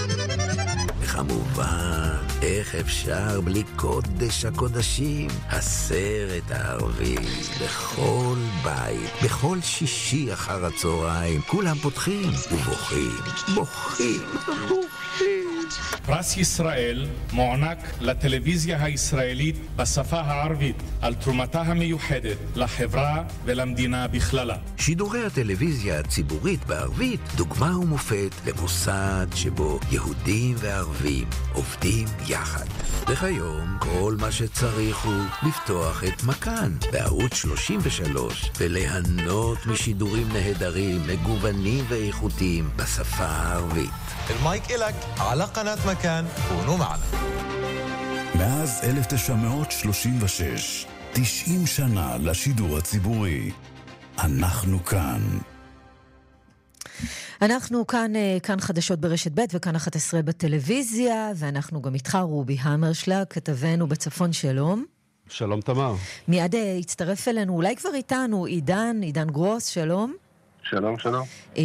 וכמובן, איך אפשר בלי קודש הקודשים? הסרט הערבי בכל בית, בכל שישי אחר הצהריים, כולם פותחים ובוכים, בוכים, בוכים. פרס ישראל מוענק לטלוויזיה הישראלית בשפה הערבית על תרומתה המיוחדת לחברה ולמדינה בכללה. שידורי הטלוויזיה הציבורית בערבית דוגמה ומופת למוסד שבו יהודים וערבים עובדים יחד. וכיום כל מה שצריך הוא לפתוח את מכאן בערוץ שלושים ושלוש וליהנות משידורים נהדרים, מגוונים ואיכותיים בשפה הערבית. المايك إلك على قناة مكان كونوا معنا. מאז אלף תשע מאות שלושים ושש, תשעים שנה לשידור הציבורי. אנחנו כאן. אנחנו כאן, כאן חדשות ברשת ב' וכאן אחת עשרה בטלוויזיה, ואנחנו גם איתך רובי המרשלג, כתבנו בצפון. שלום. שלום תמר. מיד הצטרף אלינו, אולי כבר איתנו, עידן, עידן גרוס, שלום. שלום, שלום.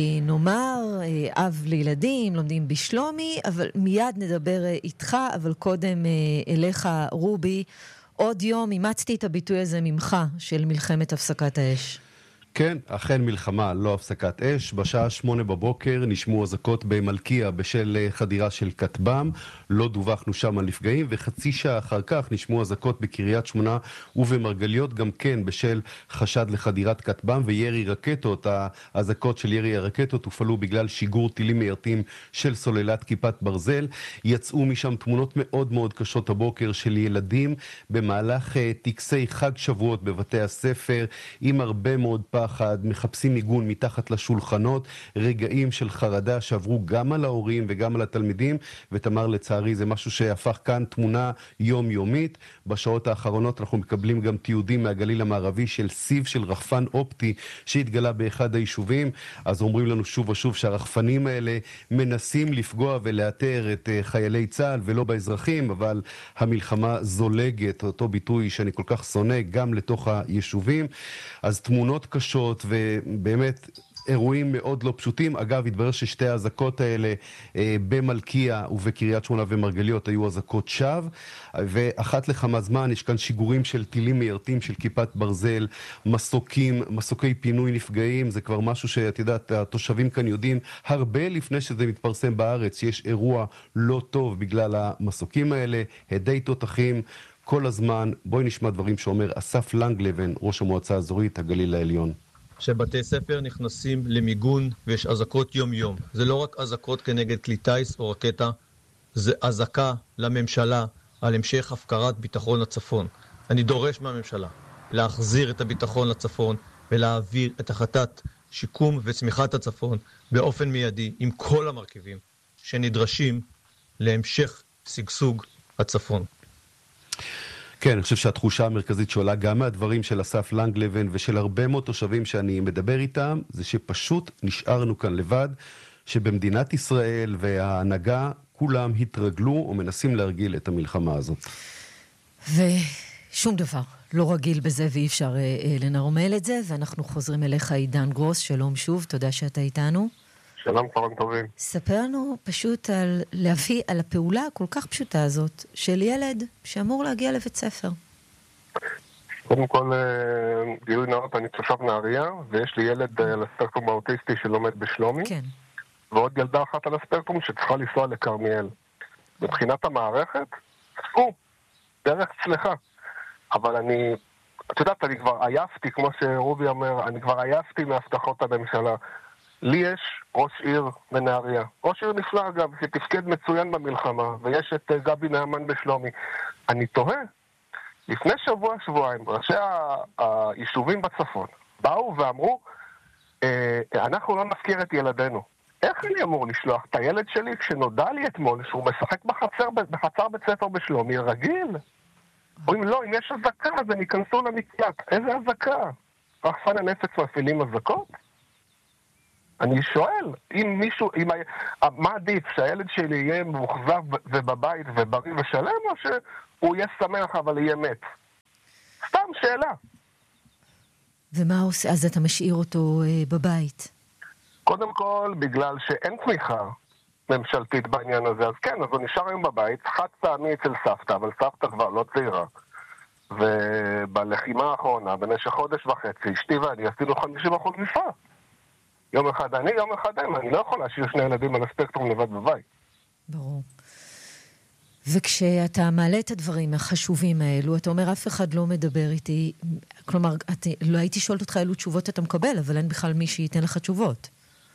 נאמר, אב לילדים, לומדים בשלומי, אבל מיד נדבר איתך, אבל קודם אליך, רובי. עוד יום אימצתי את הביטוי הזה ממך, של מלחמת הפסקת האש. כן, אכן מלחמה, לא הפסקת אש. בשעה שמונה בבוקר נשמעו אזעקות במלכיה בשל חדירה של כטב"ם, לא דווחנו שם על נפגעים, וחצי שעה אחר כך נשמעו אזעקות בקריית שמונה ובמרגליות, גם כן בשל חשד לחדירת כטב"ם וירי רקטות. האזעקות של ירי הרקטות הופעלו בגלל שיגור טילים מיירטים של סוללת כיפת ברזל. יצאו משם תמונות מאוד מאוד קשות הבוקר של ילדים במהלך טקסי חג שבועות בבתי הספר, עם הרבה מאוד פעם פחד, מחפשים מיגון מתחת לשולחנות, רגעים של חרדה שעברו גם על ההורים וגם על התלמידים, ותמר לצערי זה משהו שהפך כאן תמונה יומיומית. בשעות האחרונות אנחנו מקבלים גם תיעודים מהגליל המערבי של סיב של רחפן אופטי שהתגלה באחד היישובים. אז אומרים לנו שוב ושוב שהרחפנים האלה מנסים לפגוע ולאתר את חיילי צה"ל ולא באזרחים, אבל המלחמה זולגת, אותו ביטוי שאני כל כך שונא, גם לתוך היישובים. אז תמונות קשות ובאמת אירועים מאוד לא פשוטים. אגב, התברר ששתי האזעקות האלה אה, במלכיה ובקריית שמונה ומרגליות היו אזעקות שווא, ואחת לכמה זמן יש כאן שיגורים של טילים מיירטים של כיפת ברזל, מסוקים, מסוקי פינוי נפגעים. זה כבר משהו שאת יודעת, התושבים כאן יודעים הרבה לפני שזה מתפרסם בארץ, יש אירוע לא טוב בגלל המסוקים האלה, הדי תותחים כל הזמן. בואי נשמע דברים שאומר אסף לנגלבן, ראש המועצה האזורית הגליל העליון. שבתי ספר נכנסים למיגון ויש אזעקות יום יום. זה לא רק אזעקות כנגד כלי טייס או רקטה, זה אזעקה לממשלה על המשך הפקרת ביטחון לצפון. אני דורש מהממשלה להחזיר את הביטחון לצפון ולהעביר את החלטת שיקום וצמיחת הצפון באופן מיידי עם כל המרכיבים שנדרשים להמשך שגשוג הצפון. כן, אני חושב שהתחושה המרכזית שעולה גם מהדברים של אסף לנגלבן ושל הרבה מאוד תושבים שאני מדבר איתם, זה שפשוט נשארנו כאן לבד, שבמדינת ישראל וההנהגה כולם התרגלו או מנסים להרגיל את המלחמה הזאת. ושום דבר לא רגיל בזה ואי אפשר אה, לנרמל את זה, ואנחנו חוזרים אליך עידן גרוס, שלום שוב, תודה שאתה איתנו. שלום, צהריים טובים. ספר לנו פשוט על להביא על הפעולה הכל כך פשוטה הזאת של ילד שאמור להגיע לבית ספר. קודם כל, גילוי נאות, אני תושב נהריה, ויש לי ילד על הספקטרום האוטיסטי שלומד בשלומי. כן. ועוד ילדה אחת על הספקטרום שצריכה לנסוע לכרמיאל. מבחינת המערכת, או, דרך צלחה. אבל אני, את יודעת, אני כבר עייפתי, כמו שרובי אומר, אני כבר עייפתי מהבטחות הממשלה. לי יש ראש עיר בנהריה. ראש עיר נפלא אגב, שתפקד מצוין במלחמה, ויש את גבי נאמן בשלומי. אני תוהה, לפני שבוע, שבועיים, ראשי היישובים בצפון באו ואמרו, אנחנו לא נפקיר את ילדינו. איך אני אמור לשלוח את הילד שלי כשנודע לי אתמול שהוא משחק בחצר, בחצר בית ספר בשלומי רגיל? אומרים, לא, אם יש הזקה, אז הם ייכנסו למקלט. איזה הזקה? רחפן הנפץ מפעילים הזקות? אני שואל, אם מישהו, אם, מה עדיף, שהילד שלי יהיה מוחזב ובבית ובריא ושלם, או שהוא יהיה שמח אבל יהיה מת? סתם שאלה. ומה עושה? אז אתה משאיר אותו אה, בבית? קודם כל, בגלל שאין תמיכה ממשלתית בעניין הזה, אז כן, אז הוא נשאר היום בבית, חד פעמי אצל סבתא, אבל סבתא כבר לא צעירה. ובלחימה האחרונה, במשך חודש וחצי, אשתי ואני עשינו חמישים אחוז משרה. יום אחד אני, יום אחד הם, אני לא יכול להשאיר שני ילדים על הספקטרום לבד בבית. ברור. וכשאתה מעלה את הדברים החשובים האלו, אתה אומר, אף אחד לא מדבר איתי, כלומר, את, לא הייתי שואלת אותך אילו תשובות אתה מקבל, אבל אין בכלל מי שייתן לך תשובות.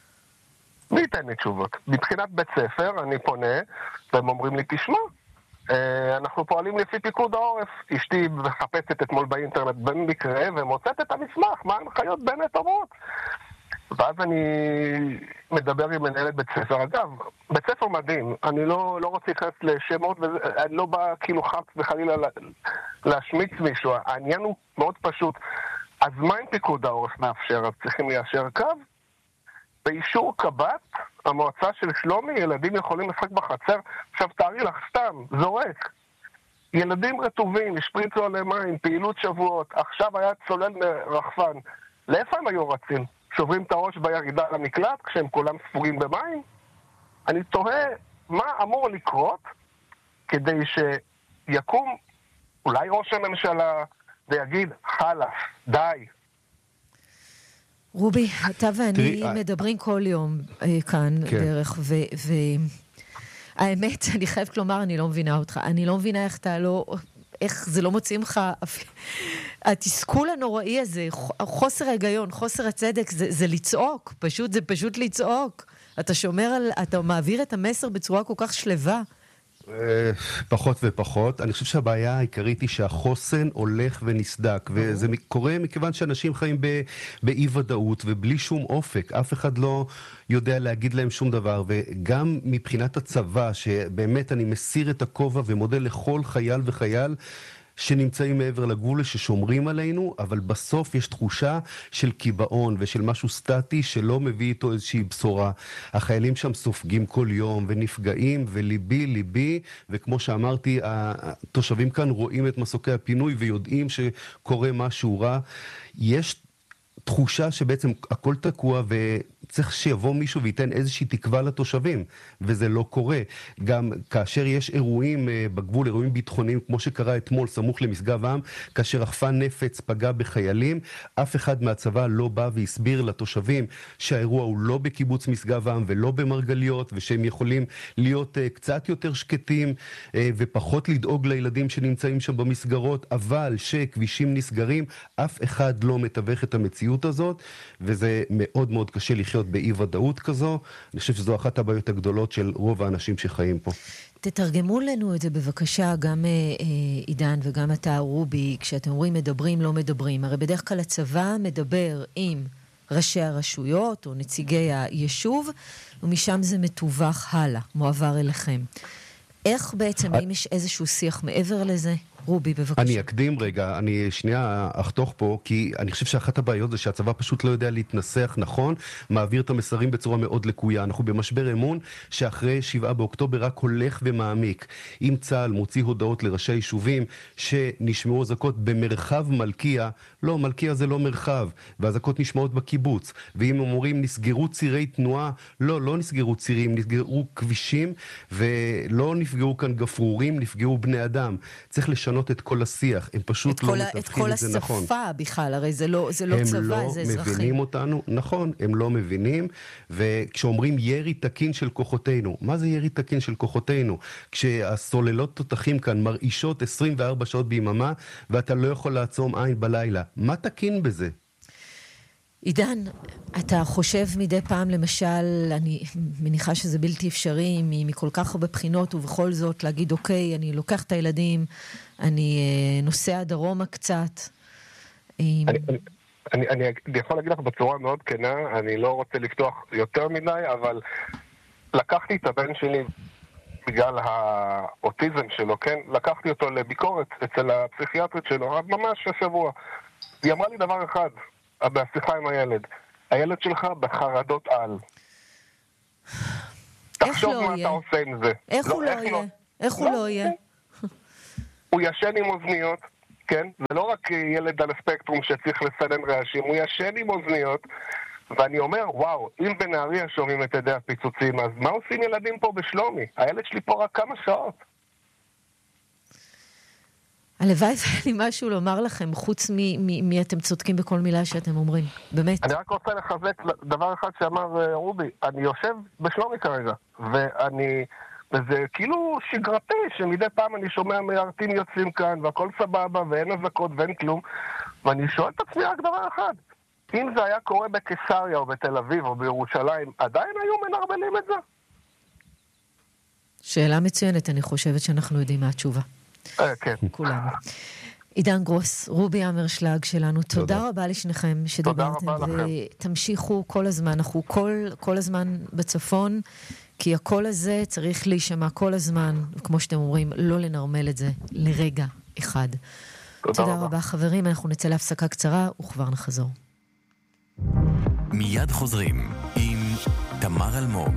מי ייתן לי תשובות? מבחינת בית ספר, אני פונה, והם אומרים לי, תשמע, אנחנו פועלים לפי פיקוד העורף. אשתי מחפשת אתמול באינטרנט במקרה, ומוצאת את המסמך, מה ההנחיות בנט אומרות. ואז אני מדבר עם מנהלת בית ספר. אגב, בית ספר מדהים, אני לא, לא רוצה להיכנס לשמות, ואני לא בא כאילו חץ וחלילה להשמיץ מישהו. העניין הוא מאוד פשוט. אז מה אם פיקוד העורף מאפשר? אז צריכים ליישר קו? באישור קב"ט, המועצה של שלומי, ילדים יכולים לשחק בחצר. עכשיו תארי לך, סתם, זורק. ילדים רטובים, השפריצו עליהם מים, פעילות שבועות, עכשיו היה צולל מרחפן. לאיפה הם היו רצים? שוברים את הראש בירידה למקלט כשהם כולם ספורים במים? אני תוהה מה אמור לקרות כדי שיקום אולי ראש הממשלה ויגיד, חלף, די. רובי, אתה ואני מדברים כל יום כאן בערך, והאמת, אני חייבת לומר, אני לא מבינה אותך. אני לא מבינה איך אתה לא... איך זה לא מוצאים לך, התסכול הנוראי הזה, חוסר ההיגיון, חוסר הצדק, זה, זה לצעוק, פשוט, זה פשוט לצעוק. אתה שומר על, אתה מעביר את המסר בצורה כל כך שלווה. פחות ופחות. אני חושב שהבעיה העיקרית היא שהחוסן הולך ונסדק, וזה קורה מכיוון שאנשים חיים באי ודאות ובלי שום אופק. אף אחד לא יודע להגיד להם שום דבר, וגם מבחינת הצבא, שבאמת אני מסיר את הכובע ומודה לכל חייל וחייל שנמצאים מעבר לגבול, ששומרים עלינו, אבל בסוף יש תחושה של קיבעון ושל משהו סטטי שלא מביא איתו איזושהי בשורה. החיילים שם סופגים כל יום ונפגעים, וליבי, ליבי, וכמו שאמרתי, התושבים כאן רואים את מסוקי הפינוי ויודעים שקורה משהו רע. יש תחושה שבעצם הכל תקוע, וצריך שיבוא מישהו וייתן איזושהי תקווה לתושבים, וזה לא קורה. גם כאשר יש אירועים בגבול, אירועים ביטחוניים, כמו שקרה אתמול, סמוך למשגב עם, כאשר רחפן נפץ פגע בחיילים, אף אחד מהצבא לא בא והסביר לתושבים שהאירוע הוא לא בקיבוץ משגב עם ולא במרגליות, ושהם יכולים להיות קצת יותר שקטים, ופחות לדאוג לילדים שנמצאים שם במסגרות, אבל שכבישים נסגרים, אף אחד לא מתווך את המציאות הזאת, וזה מאוד מאוד קשה לחיות באי ודאות כזו. אני חושב שזו אחת הבעיות הגדולות של רוב האנשים שחיים פה. תתרגמו לנו את זה בבקשה, גם עידן וגם אתה רובי, כשאתם אומרים מדברים לא מדברים, הרי בדרך כלל הצבא מדבר עם ראשי הרשויות או נציגי היישוב, ומשם זה מתווך הלאה, מועבר אליכם. איך בעצם, האם יש איזשהו שיח מעבר לזה? רובי, בבקשה. אני אקדים רגע, אני שנייה אחתוך פה, כי אני חושב שאחת הבעיות זה שהצבא פשוט לא יודע להתנסח נכון, מעביר את המסרים בצורה מאוד לקויה. אנחנו במשבר אמון שאחרי שבעה באוקטובר רק הולך ומעמיק. אם צה"ל מוציא הודעות לראשי יישובים שנשמעו אזעקות במרחב מלכיה, לא, מלכיה זה לא מרחב, והאזעקות נשמעות בקיבוץ. ואם אומרים נסגרו צירי תנועה, לא, לא נסגרו צירים, נסגרו כבישים, ולא נפגעו כאן גפרורים, נפגעו בני אדם. צריך לשנות לשנות את כל השיח, הם פשוט לא מתווכים את זה נכון. את כל השפה בכלל, הרי זה לא, זה לא צבא, לא זה אזרחים. הם לא מבינים אותנו, נכון, הם לא מבינים, וכשאומרים ירי תקין של כוחותינו, מה זה ירי תקין של כוחותינו? כשהסוללות תותחים כאן מרעישות עשרים וארבע שעות ביממה, ואתה לא יכול לעצום עין בלילה. מה תקין בזה? עידן, אתה חושב מדי פעם, למשל, אני מניחה שזה בלתי אפשרי מכל כך הרבה בחינות, ובכל זאת להגיד, אוקיי, אני לוקח את הילדים, אני נוסע דרומה קצת. אני, אני, אני, אני יכול להגיד לך בצורה מאוד כנה, אני לא רוצה לפתוח יותר מדי, אבל לקחתי את הבן שלי בגלל האוטיזם שלו, כן? לקחתי אותו לביקורת אצל הפסיכיאטרית שלו, ממש השבוע. היא אמרה לי דבר אחד, בשיחה עם הילד, הילד שלך בחרדות על. תחשוב מה אתה עושה עם זה. איך הוא לא יהיה? איך הוא לא יהיה? הוא ישן עם אוזניות, כן? זה לא רק ילד על הספקטרום שצריך לסנן רעשים, הוא ישן עם אוזניות, ואני אומר, וואו, אם בנהריה שומעים את ידי הפיצוצים, אז מה עושים ילדים פה בשלומי? הילד שלי פה רק כמה שעות. הלוואי והיה לי משהו לומר לכם, חוץ מי אתם צודקים בכל מילה שאתם אומרים. באמת. אני רק רוצה לחזק דבר אחד שאמר רובי. אני יושב בשלומי כרגע, ואני, וזה כאילו שגרתי, שמדי פעם אני שומע מיירטים יוצאים כאן, והכל סבבה, ואין אזעקות ואין כלום, ואני שואל את עצמי רק דבר אחד. אם זה היה קורה בקיסריה או בתל אביב או בירושלים, עדיין היו מנרבלים את זה? שאלה מצוינת, אני חושבת שאנחנו יודעים מה התשובה. כן. כולנו. עידן גרוס, רובי אמרשלג שלנו, תודה רבה לשניכם שדיברתם, ותמשיכו כל הזמן, אנחנו כל, כל הזמן בצפון, כי הקול הזה צריך להישמע כל הזמן, וכמו שאתם אומרים, לא לנרמל את זה לרגע אחד. תודה, תודה רבה. רבה חברים, אנחנו נצא להפסקה קצרה וכבר נחזור. מיד חוזרים עם תמר אלמוג.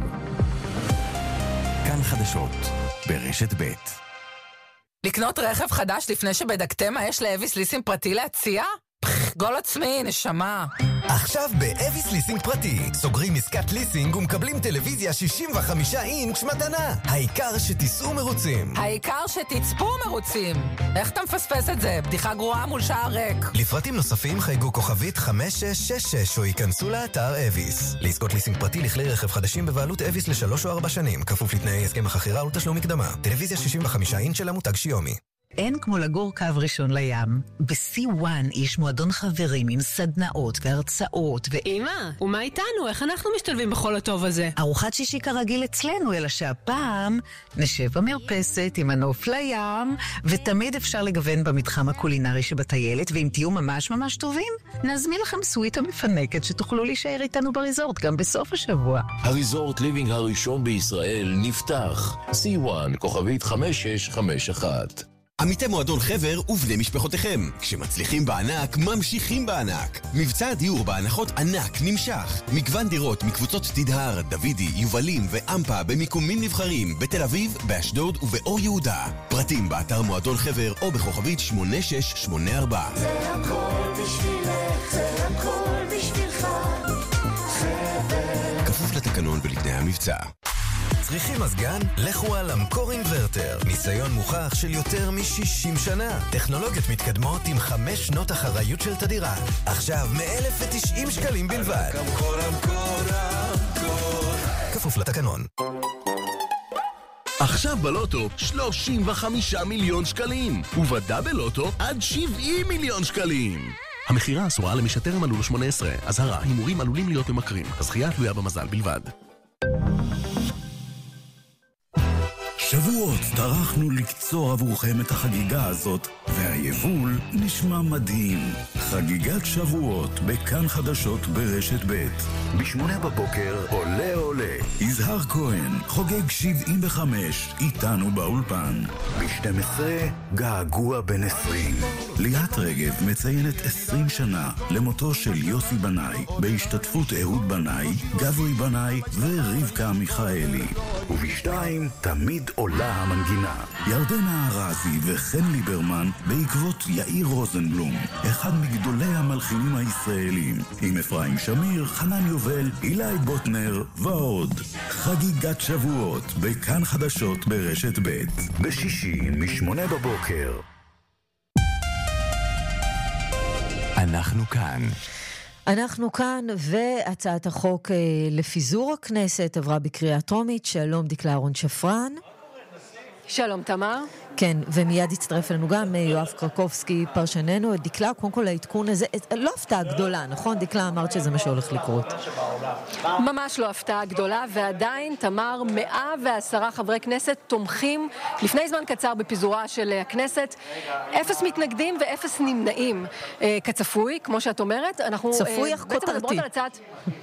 כאן חדשות ברשת ב'. לקנות רכב חדש לפני שבדקתם מה יש לאביס ליסינג פרטי להציע? פח, גול עצמי, נשמה. עכשיו באביס ליסינג פרטי, סוגרים עסקת ליסינג ומקבלים טלוויזיה שישים וחמישה אינץ' מתנה. העיקר שתיסעו מרוצים. העיקר שתצפו מרוצים. איך אתה מפספס את זה? בדיחה גרועה מול שער ריק. לפרטים נוספים חייגו כוכבית חמש שש שש שש או ייכנסו לאתר אביס. לעסקות ליסינג פרטי לכלי רכב חדשים בבעלות אביס לשלוש או ארבע שנים, כפוף לתנאי הסכם החכירה ולתשלום מקדמה. טלוויזיה שישים וחמישה אינץ' של המותג שיומי. אין כמו לגור קו ראשון לים. ב-סי וואן יש מועדון חברים עם סדנאות והרצאות ו... אמא, ומה איתנו? איך אנחנו משתלבים בכל הטוב הזה? ארוחת שישי כרגיל אצלנו, אלא שהפעם נשב במרפסת עם הנוף לים, ותמיד אפשר לגוון במתחם הקולינרי שבטיילת, ואם תהיו ממש ממש טובים, נזמין לכם סוויטה מפנקת שתוכלו להישאר איתנו בריזורט גם בסוף השבוע. הריזורט ליבינג הראשון בישראל נפתח. סי וואן, כוכבית חמש שש חמש אחת. עמיתי מועדון חבר ובני משפחותיכם. כשמצליחים בענק, ממשיכים בענק. מבצע הדיור בהנחות ענק נמשך. מגוון דירות מקבוצות תדהר, דוידי, יובלים ואמפה במיקומים נבחרים בתל אביב, באשדוד ובאור יהודה. פרטים באתר מועדון חבר או בכוכבית שמונה שש שמונה ארבע. זה הכל בשבילך, זה הכל בשבילך. חבר. כפוף לתקנון ולתנאי המבצע. צריכים מזגן? לכו על אמקור אינברטר. ניסיון מוכח של יותר מ-שישים שנה. טכנולוגיות מתקדמות עם חמש שנות אחריות של תדירה. עכשיו מ-אלף ותשעים שקלים בלבד. אמקור, אמקור, אמקור. כפוף לתקנון. עכשיו בלוטו שלושים וחמישה מיליון שקלים. ובדאבל לוטו עד שבעים מיליון שקלים. המחירה אסורה למי שטרם מלאו לו שמונה עשרה. אזהרה, הימורים עלולים להיות ממכרים. הזכייה תלויה במזל בלבד. שבועות טרחנו לקצור עבורכם את החגיגה הזאת, והיבול נשמע מדהים. חגיגת שבועות בכאן חדשות ברשת ב'. בשמונה בבוקר עולה עולה. יזהר כהן חוגג שבעים וחמש איתנו באולפן. ב-שתים עשרה געגוע בן עשרים. ליאת רגב מציינת עשרים שנה למותו של יוסי בנאי, בהשתתפות אהוד בנאי, גברי בנאי ורבקה מיכאלי. ובשתיים תמיד עולה המנגינה. ירדנה ארזי וחן ליברמן בעקבות יאיר רוזנבלום, אחד מגדולי המלחינים הישראלים, עם אפרים שמיר, חנן יובל, אילי בוטנר ועוד. חגיגת שבועות בכאן חדשות ברשת ב' בשישי משמונה בבוקר. אנחנו כאן. אנחנו כאן, והצעת החוק לפיזור הכנסת עברה בקריאה טרומית. שלום דקלה אהרון שפרן. שלום תמר. כן, ומיד יצטרף אלינו גם יואב קרקובסקי פרשננו. דקלה, קודם כל העדכון הזה, לא הפתעה גדולה, נכון? דקלה אמרת שזה מה שהולך לקרות. ממש לא הפתעה גדולה, ועדיין תמר, מאה ועשרה חברי כנסת תומכים לפני זמן קצר בפיזורה של הכנסת. אפס מתנגדים ואפס נמנעים. כצפוי, כמו שאת אומרת. אנחנו צפוי אך בעצם מדברות על הצעת...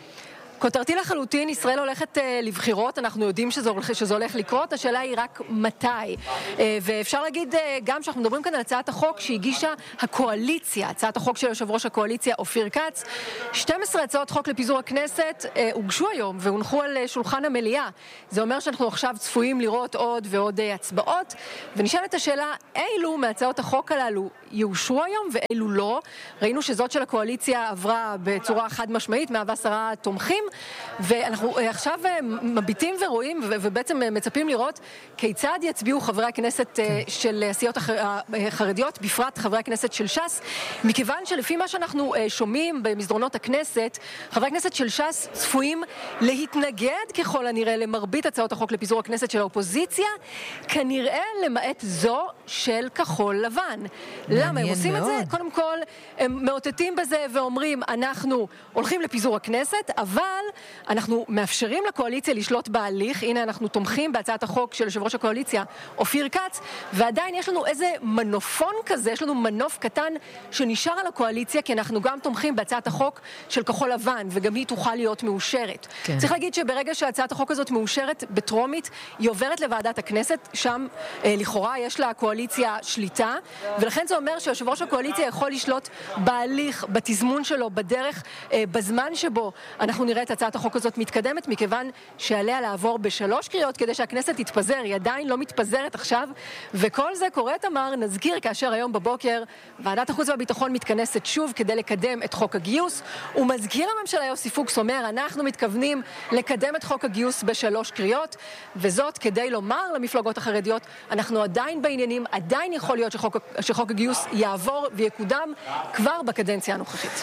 כותרתי לחלוטין, ישראל הולכת אה, לבחירות, אנחנו יודעים שזה, שזה הולך לקרות, השאלה היא רק מתי. אה, ואפשר להגיד אה, גם שאנחנו מדברים כאן על הצעת החוק שהגישה הקואליציה, הצעת החוק של יושב ראש הקואליציה אופיר כץ. שתים עשרה הצעות חוק לפיזור הכנסת אה, הוגשו היום והונחו על אה, שולחן המליאה. זה אומר שאנחנו עכשיו צפויים לראות עוד ועוד אה, הצבעות, ונשאלת השאלה, אילו מהצעות החוק הללו יאושרו היום ואילו לא. ראינו שזאת של הקואליציה עברה בצורה חד משמעית, מאה ועשרה תומכים, ואנחנו עכשיו מביטים ורואים ובעצם מצפים לראות כיצד יצביעו חברי הכנסת של הסיעות החרדיות, בפרט חברי הכנסת של ש"ס, מכיוון שלפי מה שאנחנו שומעים במסדרונות הכנסת, חברי הכנסת של ש"ס צפויים להתנגד ככל הנראה למרבית הצעות החוק לפיזור הכנסת של האופוזיציה, כנראה למעט זו של כחול לבן. למה הם עושים את זה? קודם כל, הם מאותתים בזה ואומרים, אנחנו הולכים לפיזור הכנסת, אבל אנחנו מאפשרים לקואליציה לשלוט בהליך. הנה אנחנו תומכים בהצעת החוק של יושב ראש הקואליציה אופיר כץ, ועדיין יש לנו איזה מנופון כזה, יש לנו מנוף קטן שנשאר על הקואליציה, כי אנחנו גם תומכים בהצעת החוק של כחול לבן, וגם היא תוכל להיות מאושרת. כן. צריך להגיד שברגע שהצעת החוק הזאת מאושרת בטרומית, היא עוברת לוועדת הכנסת, שם אה, לכאורה יש לה קואליציה שליטה, ולכן זה אומר שיושב ראש הקואליציה יכול לשלוט בהליך, בתזמון שלו, בדרך, אה, בזמן שבו אנחנו נראה את הצעת החוק הזאת מתקדמת, מכיוון שעליה לעבור בשלוש קריאות כדי שהכנסת תתפזר. היא עדיין לא מתפזרת עכשיו, וכל זה קורה, תמר, נזכיר, כאשר היום בבוקר ועדת החוץ והביטחון מתכנסת שוב כדי לקדם את חוק הגיוס, ומזכיר הממשלה יוסי פוקס אומר, אנחנו מתכוונים לקדם את חוק הגיוס בשלוש קריאות, וזאת כדי לומר למפלגות החרדיות, אנחנו עדיין בעניינים, עדיין יכול להיות שחוק, שחוק הגיוס יעבור ויקודם כבר בקדנציה הנוכחית.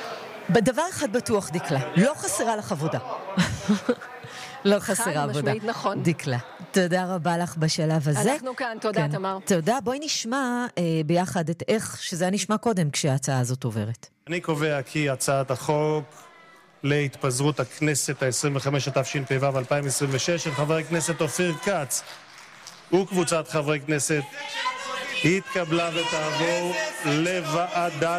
בדבר אחד בטוח, דקלה, לא חסרה לך עבודה. לא חסרה עבודה. משמעית, נכון. דקלה, תודה רבה לך בשלב הזה. אנחנו כאן, תודה כן. תמר. תודה, בואי נשמע אה, ביחד את איך שזה היה נשמע קודם כשההצעה הזאת עוברת. אני קובע כי הצעת החוק להתפזרות הכנסת ה-עשרים וחמש התשפ"ו אלפיים עשרים ושש של חבר הכנסת אופיר כץ וקבוצת חברי כנסת התקבלה ותעבור לוועדת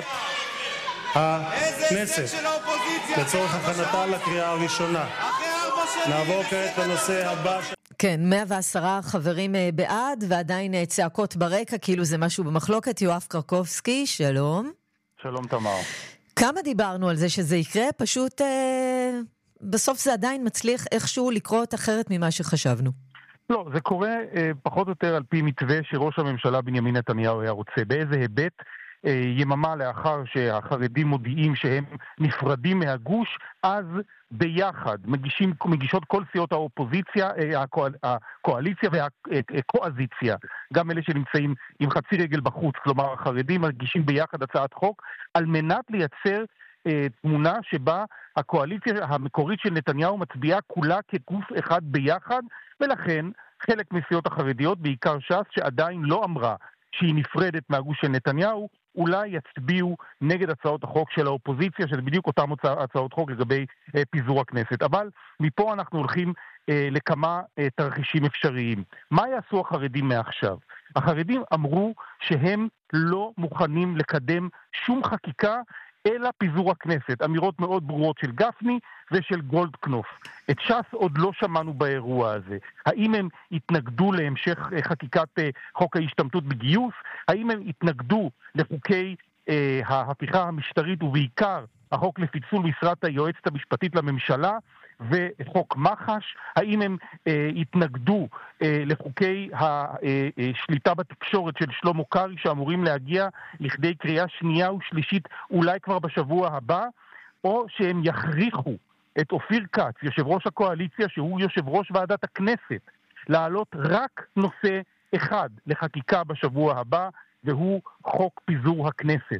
הכנסת לצורך הכנתה לקריאה הראשונה. נעבור כעת לנושא הבא. כן, מאה ועשרה חברים בעד ועדיין צעקות ברקע כאילו זה משהו במחלוקת. יואב קרקובסקי, שלום. שלום תמר. כמה דיברנו על זה שזה יקרה, פשוט אה, בסוף זה עדיין מצליח איכשהו לקרות אחרת ממה שחשבנו. לא, זה קורה אה, פחות או יותר על פי מתווה שראש הממשלה בנימין נתניהו היה רוצה. באיזה היבט? יממה לאחר שהחרדים מודיעים שהם נפרדים מהגוש, אז ביחד מגישים, מגישות כל סיעות האופוזיציה, הקואל, הקואליציה והקואזיציה, גם אלה שנמצאים עם חצי רגל בחוץ, כלומר החרדים מגישים ביחד הצעת חוק, על מנת לייצר אה, תמונה שבה הקואליציה המקורית של נתניהו מצביעה כולה כגוף אחד ביחד, ולכן חלק מסיעות החרדיות, בעיקר ש"ס, שעדיין לא אמרה שהיא נפרדת מהגוש של נתניהו, אולי יצביעו נגד הצעות החוק של האופוזיציה, שזה בדיוק אותם הצעות חוק לגבי אה, פיזור הכנסת. אבל מפה אנחנו הולכים אה, לכמה אה, תרחישים אפשריים. מה יעשו החרדים מעכשיו? החרדים אמרו שהם לא מוכנים לקדם שום חקיקה, אלא פיזור הכנסת. אמירות מאוד ברורות של גפני ושל גולדקנופ. את ש"ס עוד לא שמענו באירוע הזה. האם הם התנגדו להמשך חקיקת חוק ההשתמטות בגיוס? האם הם התנגדו לחוקי אה, ההפיכה המשטרית ובעיקר החוק לפיצול משרת היועצת המשפטית לממשלה וחוק מחש? האם הם אה, התנגדו אה, לחוקי השליטה בתקשורת של שלמה קרעי שאמורים להגיע לכדי קריאה שנייה ושלישית אולי כבר בשבוע הבא? או שהם יכריחו את אופיר כץ, יושב ראש הקואליציה, שהוא יושב ראש ועדת הכנסת, להעלות רק נושא אחד לחקיקה בשבוע הבא, והוא חוק פיזור הכנסת.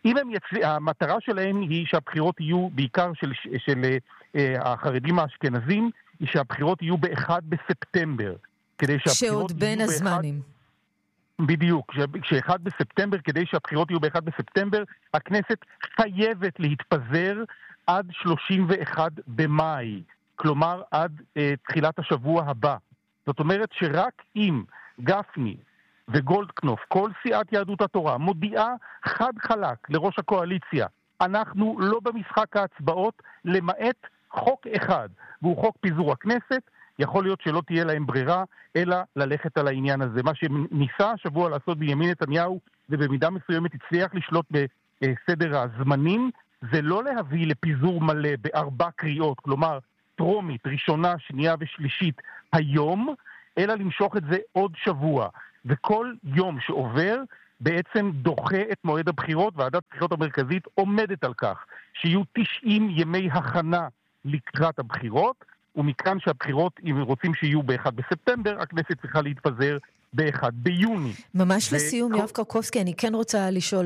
אם הם יצל... המטרה שלהם היא שהבחירות יהיו, בעיקר של, של uh, החרדים האשכנזים, היא שהבחירות יהיו באחד בספטמבר. כדי שעוד בין הזמנים. באחד... בדיוק, כשאחד בספטמבר, כדי שהבחירות יהיו באחד בספטמבר, הכנסת חייבת להתפזר עד שלושים ואחד במאי, כלומר עד uh, תחילת השבוע הבא. זאת אומרת שרק אם גפני וגולדקנופ, כל סיעת יהדות התורה, מודיעה חד חלק לראש הקואליציה, אנחנו לא במשחק ההצבעות למעט חוק אחד, והוא חוק פיזור הכנסת, יכול להיות שלא תהיה להם ברירה, אלא ללכת על העניין הזה. מה שניסה השבוע לעשות בנימין נתניהו, ובמידה מסוימת הצליח לשלוט בסדר הזמנים, זה לא להביא לפיזור מלא בארבע קריאות, כלומר טרומית, ראשונה, שנייה ושלישית היום, אלא למשוך את זה עוד שבוע. וכל יום שעובר בעצם דוחה את מועד הבחירות, ועדת הבחירות המרכזית עומדת על כך שיהיו תשעים ימי הכנה לקראת הבחירות, ומכאן שהבחירות, אם רוצים שיהיו באחד בספטמבר, הכנסת צריכה להתפזר באחד ביוני. ממש ו... לסיום, יואב קרקובסקי, אני כן רוצה לשאול,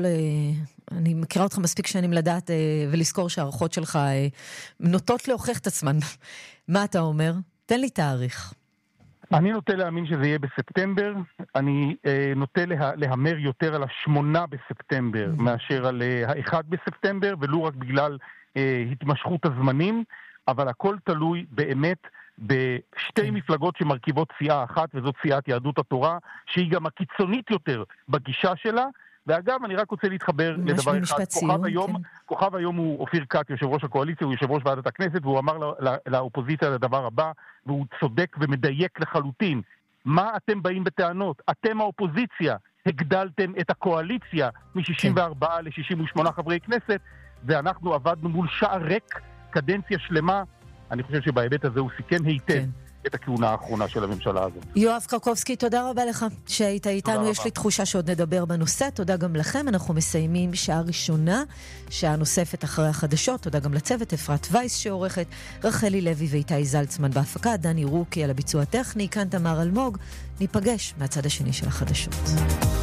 אני מכירה אותך מספיק שנים לדעת ולזכור שהערכות שלך נוטות להוכיח את עצמן. מה אתה אומר? תן לי תאריך. אני נוטה להאמין שזה יהיה בספטמבר, אני אה, נוטה לה, להמר יותר על השמונה בספטמבר mm-hmm. מאשר על האחד בספטמבר, ולא רק בגלל אה, התמשכות הזמנים, אבל הכל תלוי באמת בשתי מפלגות שמרכיבות סיעה אחת, וזאת סיעת יהדות התורה, שהיא גם הקיצונית יותר בגישה שלה, ואגב, אני רק רוצה להתחבר לדבר אחד. כוכב היום, כן. כוכב היום הוא אופיר כץ, יושב ראש הקואליציה, הוא יושב ראש ועדת הכנסת, והוא אמר לא, לא, לאופוזיציה לדבר הבא, והוא צודק ומדייק לחלוטין. מה אתם באים בטענות? אתם האופוזיציה, הגדלתם את הקואליציה מ-שישים וארבע כן. ל-שישים ושמונה חברי כנסת, ואנחנו עבדנו מול שער ריק, קדנציה שלמה. אני חושב שבהיבט הזה הוא סיכן היטב. כן. את הכהונה האחרונה של הממשלה הזאת. יואב קרקובסקי, תודה רבה לך שהיית איתנו. יש לי תחושה שעוד נדבר בנושא. תודה גם לכם. אנחנו מסיימים שעה ראשונה, שעה נוספת אחרי החדשות. תודה גם לצוות, אפרת וייס שעורכת, רחלי לוי ואיתי זלצמן בהפקה, דני רוקי על הביצוע הטכני, כאן תמר אלמוג. ניפגש מהצד השני של החדשות.